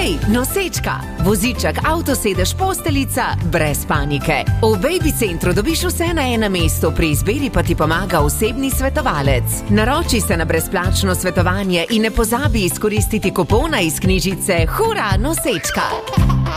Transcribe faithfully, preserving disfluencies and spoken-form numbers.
Hej, nosečka! Voziček, avtosedež, posteljica, brez panike. V Baby centru dobiš vse na enem mestu, pri izbiri pa ti pomaga osebni svetovalec. Naroči se na brezplačno svetovanje in ne pozabi izkoristiti kupona iz knjižice Hura, nosečka!